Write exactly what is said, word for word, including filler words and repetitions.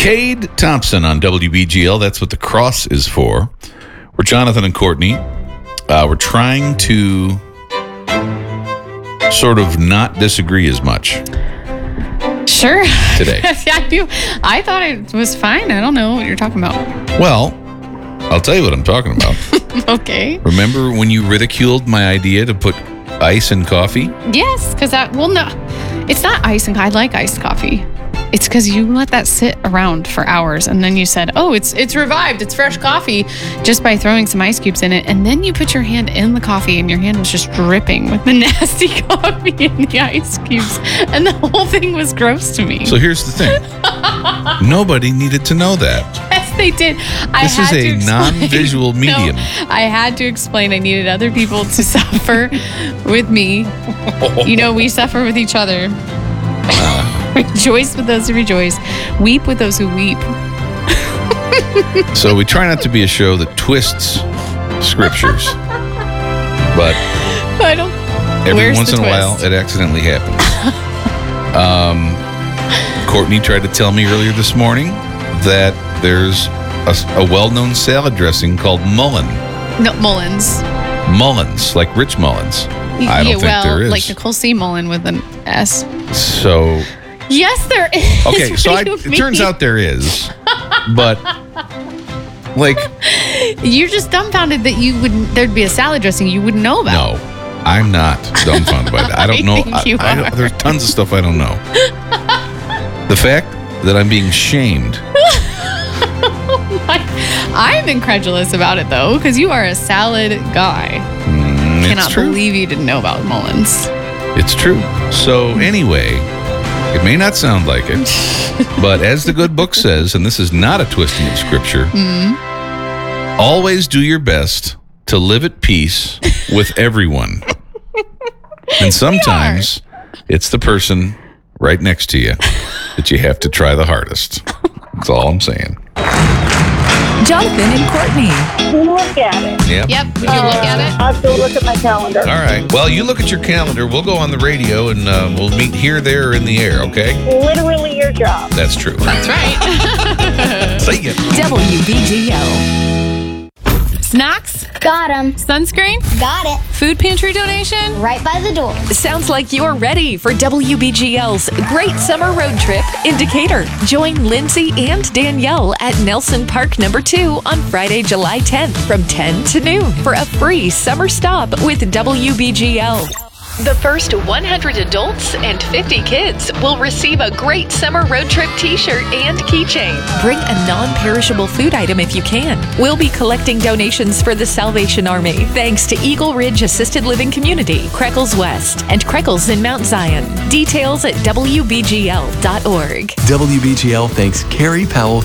Cade Thompson on W B G L. That's what the cross is for. We're Jonathan and Courtney. Uh, we're trying to sort of not disagree as much. Sure. Today. I do. I thought it was fine. I don't know what you're talking about. Well, I'll tell you what I'm talking about. Okay. Remember when you ridiculed my idea to put ice in coffee? Yes, because that, well, no, it's not ice and I like iced coffee. It's because you let that sit around for hours and then you said, oh, it's it's revived. It's fresh coffee just by throwing some ice cubes in it. And then you put your hand in the coffee and your hand was just dripping with the nasty coffee and the ice cubes. And the whole thing was gross to me. So here's the thing. Nobody needed to know that. Yes, they did. I This had is to a explain- non-visual medium. No, I had to explain I needed other people to suffer with me. You know, we suffer with each other. Rejoice with those who rejoice. Weep with those who weep. So we try not to be a show that twists scriptures, but I don't. every Where's once the in a twist? while it accidentally happens. um, Courtney tried to tell me earlier this morning that there's a, a well-known salad dressing called Mullen. No, Mullins. Mullins, like Rich Mullins. I don't yeah, think well, there is. like Nicole C. Mullen with an S. So, Yes, there is. okay, so I, What do it you turns mean? out there is, but like, You're just dumbfounded that you wouldn't. There'd be a salad dressing you wouldn't know about. no, I'm not dumbfounded by that. I don't I know. think you I, I are. don't- there's tons of stuff I don't know. The fact that I'm being shamed. I'm incredulous about it though, because you are a salad guy. Mm, it's Cannot true. believe you didn't know about Mullins. It's true. So anyway, it may not sound like it, but as the good book says, and this is not a twisting of scripture, Mm-hmm. always do your best to live at peace with everyone. And sometimes it's the person right next to you that you have to try the hardest. That's all I'm saying. Jonathan and Courtney. Look at it. Yep. Yep. Would you look at it? I have to look at my calendar. All right. Well, you look at your calendar. We'll go on the radio and uh, we'll meet here, there, or in the air, okay? Literally your job. That's true. That's right. See ya. W B G L. Snacks? Got 'em. Sunscreen? Got it. Food pantry donation? Right by the door. Sounds like you're ready for W B G L's Great Summer Road Trip in Decatur. Join Lindsay and Danielle at Nelson Park Number two on Friday, July tenth from ten to noon for a free summer stop with W B G L. The first one hundred adults and fifty kids will receive a Great Summer Road Trip t-shirt and keychain. Bring a non-perishable food item if you can. We'll be collecting donations for the Salvation Army, thanks to Eagle Ridge Assisted Living Community, Creckles West, and Creckles in Mount Zion. Details at W B G L dot org. W B G L thanks Carrie Powell